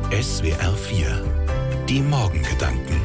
SWR 4, die Morgengedanken.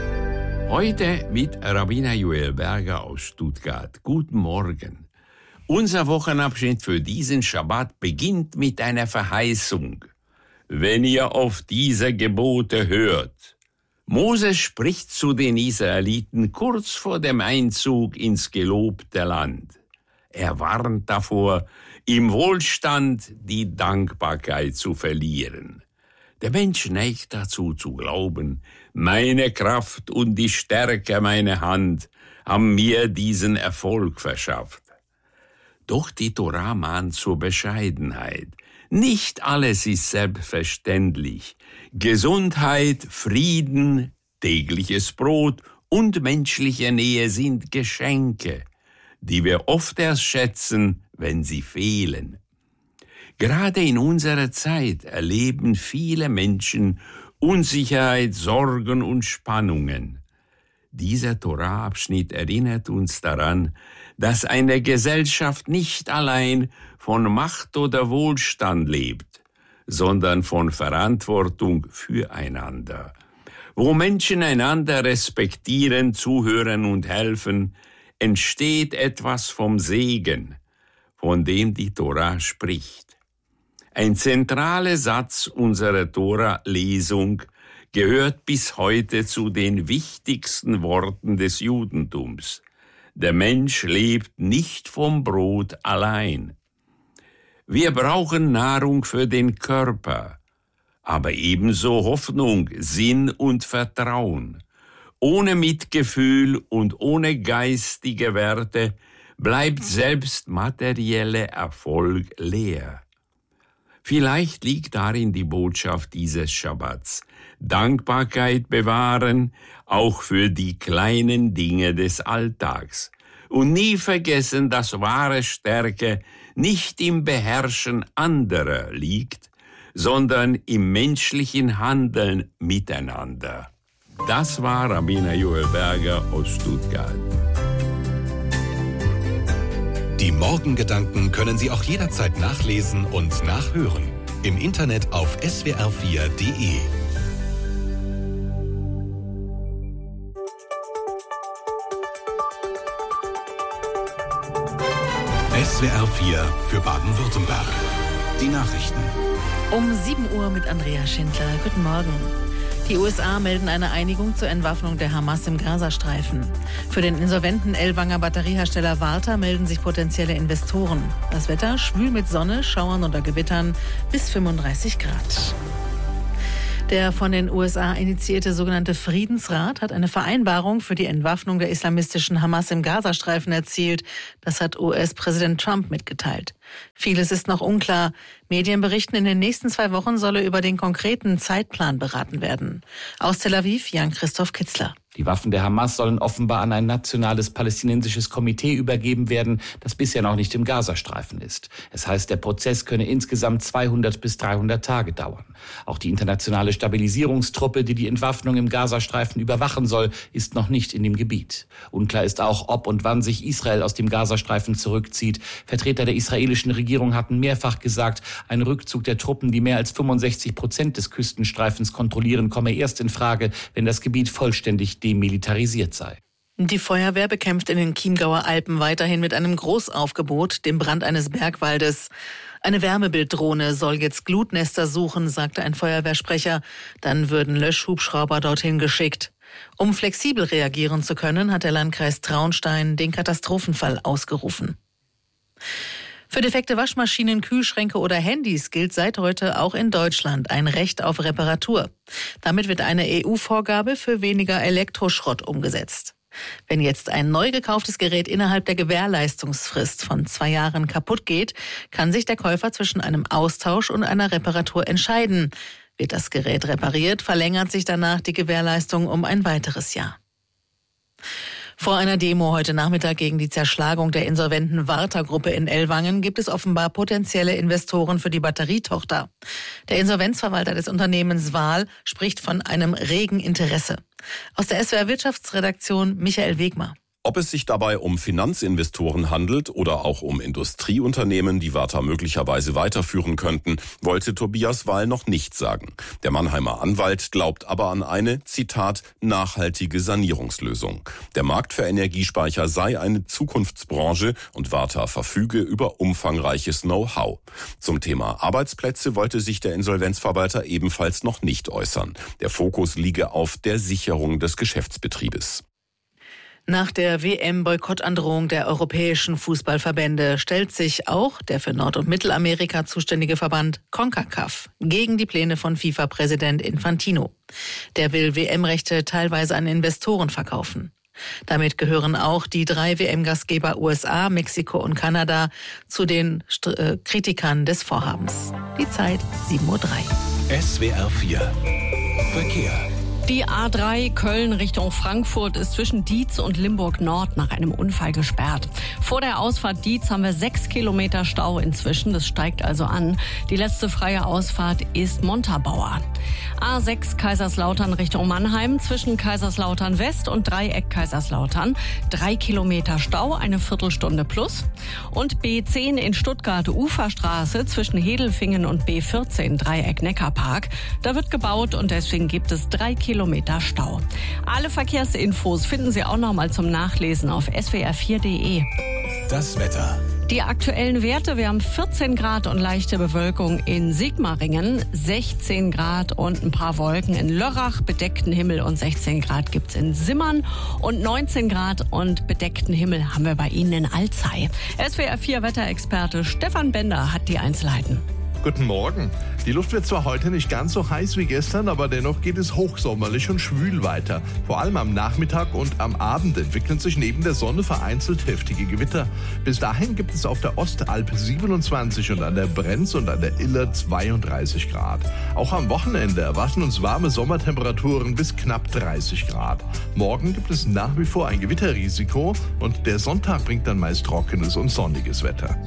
Heute mit Rabbiner Joel Berger aus Stuttgart. Guten Morgen. Unser Wochenabschnitt für diesen Schabbat beginnt mit einer Verheißung. Wenn ihr auf diese Gebote hört. Moses spricht zu den Israeliten kurz vor dem Einzug ins gelobte Land. Er warnt davor, im Wohlstand die Dankbarkeit zu verlieren. Der Mensch neigt dazu zu glauben, meine Kraft und die Stärke meiner Hand haben mir diesen Erfolg verschafft. Doch die Torah mahnt zur Bescheidenheit. Nicht alles ist selbstverständlich. Gesundheit, Frieden, tägliches Brot und menschliche Nähe sind Geschenke, die wir oft erst schätzen, wenn sie fehlen. Gerade in unserer Zeit erleben viele Menschen Unsicherheit, Sorgen und Spannungen. Dieser Torah-Abschnitt erinnert uns daran, dass eine Gesellschaft nicht allein von Macht oder Wohlstand lebt, sondern von Verantwortung füreinander. Wo Menschen einander respektieren, zuhören und helfen, entsteht etwas vom Segen, von dem die Torah spricht. Ein zentraler Satz unserer Tora-Lesung gehört bis heute zu den wichtigsten Worten des Judentums. Der Mensch lebt nicht vom Brot allein. Wir brauchen Nahrung für den Körper, aber ebenso Hoffnung, Sinn und Vertrauen. Ohne Mitgefühl und ohne geistige Werte bleibt selbst materieller Erfolg leer. Vielleicht liegt darin die Botschaft dieses Schabbats. Dankbarkeit bewahren, auch für die kleinen Dinge des Alltags. Und nie vergessen, dass wahre Stärke nicht im Beherrschen anderer liegt, sondern im menschlichen Handeln miteinander. Das war Rabbiner Joel Berger aus Stuttgart. Die Morgengedanken können Sie auch jederzeit nachlesen und nachhören. Im Internet auf swr4.de. SWR 4 für Baden-Württemberg. Die Nachrichten. Um 7 Uhr mit Andrea Schindler. Guten Morgen. Die USA melden eine Einigung zur Entwaffnung der Hamas im Gazastreifen. Für den insolventen Ellwanger Batteriehersteller Varta melden sich potenzielle Investoren. Das Wetter schwül mit Sonne, Schauern oder Gewittern bis 35 Grad. Der von den USA initiierte sogenannte Friedensrat hat eine Vereinbarung für die Entwaffnung der islamistischen Hamas im Gazastreifen erzielt. Das hat US-Präsident Trump mitgeteilt. Vieles ist noch unklar. Medien berichten, in den nächsten 2 Wochen solle über den konkreten Zeitplan beraten werden. Aus Tel Aviv, Jan-Christoph Kitzler. Die Waffen der Hamas sollen offenbar an ein nationales palästinensisches Komitee übergeben werden, das bisher noch nicht im Gazastreifen ist. Es heißt, der Prozess könne insgesamt 200 bis 300 Tage dauern. Auch die internationale Stabilisierungstruppe, die die Entwaffnung im Gazastreifen überwachen soll, ist noch nicht in dem Gebiet. Unklar ist auch, ob und wann sich Israel aus dem Gazastreifen zurückzieht. Vertreter der israelischen Regierung hatten mehrfach gesagt, ein Rückzug der Truppen, die mehr als 65% des Küstenstreifens kontrollieren, komme erst in Frage, wenn das Gebiet vollständig demilitarisiert sei. Die Feuerwehr bekämpft in den Chiemgauer Alpen weiterhin mit einem Großaufgebot den Brand eines Bergwaldes. Eine Wärmebilddrohne soll jetzt Glutnester suchen, sagte ein Feuerwehrsprecher. Dann würden Löschhubschrauber dorthin geschickt. Um flexibel reagieren zu können, hat der Landkreis Traunstein den Katastrophenfall ausgerufen. Für defekte Waschmaschinen, Kühlschränke oder Handys gilt seit heute auch in Deutschland ein Recht auf Reparatur. Damit wird eine EU-Vorgabe für weniger Elektroschrott umgesetzt. Wenn jetzt ein neu gekauftes Gerät innerhalb der Gewährleistungsfrist von 2 Jahren kaputt geht, kann sich der Käufer zwischen einem Austausch und einer Reparatur entscheiden. Wird das Gerät repariert, verlängert sich danach die Gewährleistung um ein weiteres Jahr. Vor einer Demo heute Nachmittag gegen die Zerschlagung der insolventen Varta-Gruppe in Ellwangen gibt es offenbar potenzielle Investoren für die Batterietochter. Der Insolvenzverwalter des Unternehmens Wahl spricht von einem regen Interesse. Aus der SWR Wirtschaftsredaktion Michael Wegmer. Ob es sich dabei um Finanzinvestoren handelt oder auch um Industrieunternehmen, die Warta möglicherweise weiterführen könnten, wollte Tobias Wahl noch nicht sagen. Der Mannheimer Anwalt glaubt aber an eine, Zitat, nachhaltige Sanierungslösung. Der Markt für Energiespeicher sei eine Zukunftsbranche und Warta verfüge über umfangreiches Know-how. Zum Thema Arbeitsplätze wollte sich der Insolvenzverwalter ebenfalls noch nicht äußern. Der Fokus liege auf der Sicherung des Geschäftsbetriebes. Nach der WM-Boykottandrohung der europäischen Fußballverbände stellt sich auch der für Nord- und Mittelamerika zuständige Verband CONCACAF gegen die Pläne von FIFA-Präsident Infantino. Der will WM-Rechte teilweise an Investoren verkaufen. Damit gehören auch die 3 WM-Gastgeber USA, Mexiko und Kanada zu den Kritikern des Vorhabens. Die Zeit 7:03 Uhr. SWR 4 Verkehr. Die A3 Köln Richtung Frankfurt ist zwischen Dietz und Limburg Nord nach einem Unfall gesperrt. Vor der Ausfahrt Dietz haben wir 6 Kilometer Stau inzwischen. Das steigt also an. Die letzte freie Ausfahrt ist Montabaur. A6 Kaiserslautern Richtung Mannheim zwischen Kaiserslautern West und Dreieck Kaiserslautern. 3 Kilometer Stau, eine Viertelstunde plus. Und B10 in Stuttgart Uferstraße zwischen Hedelfingen und B14 Dreieck Neckarpark. Da wird gebaut und deswegen gibt es 3 Kilometer Stau. Alle Verkehrsinfos finden Sie auch noch mal zum Nachlesen auf swr4.de. Das Wetter. Die aktuellen Werte, wir haben 14 Grad und leichte Bewölkung in Sigmaringen, 16 Grad und ein paar Wolken in Lörrach, bedeckten Himmel und 16 Grad gibt's in Simmern und 19 Grad und bedeckten Himmel haben wir bei Ihnen in Alzey. SWR4 Wetterexperte Stefan Bender hat die Einzelheiten. Guten Morgen. Die Luft wird zwar heute nicht ganz so heiß wie gestern, aber dennoch geht es hochsommerlich und schwül weiter. Vor allem am Nachmittag und am Abend entwickeln sich neben der Sonne vereinzelt heftige Gewitter. Bis dahin gibt es auf der Ostalb 27 und an der Brenz und an der Iller 32 Grad. Auch am Wochenende erwarten uns warme Sommertemperaturen bis knapp 30 Grad. Morgen gibt es nach wie vor ein Gewitterrisiko und der Sonntag bringt dann meist trockenes und sonniges Wetter.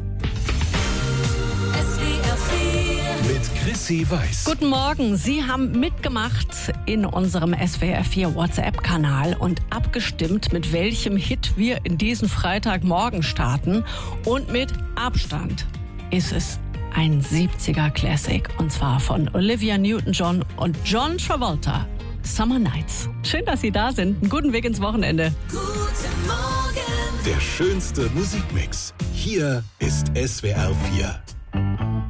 Mit Chrissy Weiß. Guten Morgen, Sie haben mitgemacht in unserem SWR4 WhatsApp-Kanal und abgestimmt, mit welchem Hit wir in diesen Freitagmorgen starten. Und mit Abstand ist es ein 70er Classic und zwar von Olivia Newton-John und John Travolta. Summer Nights. Schön, dass Sie da sind. Einen guten Weg ins Wochenende. Guten Morgen. Der schönste Musikmix. Hier ist SWR 4.